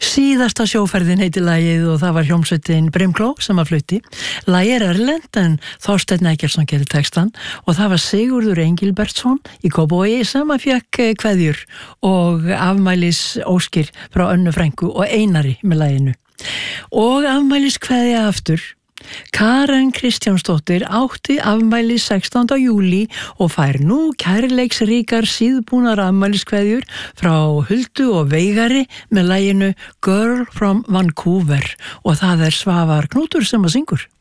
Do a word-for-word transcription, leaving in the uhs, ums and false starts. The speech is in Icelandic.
Síðasta sjóferðin heitir lagið og það var hljómsveitin Brimkló sem að flutti. Lagið er erlent en Þorsteinn Eggertsson gerir textan og það var Sigurður Engilbertsson í Kópavogi sem að fékk kveðjur og afmælis óskir frá Önnu frænku og Einari með laginu. Og afmælis kveðja aftur. Karen Kristjánsdóttir átti afmæli sextánda júlí og fær nú kærleiksríkar síðbúnar afmæliskveðjur frá Huldu og Veigari með laginu Girl from Vancouver og það er Svavar Knútur sem að syngur.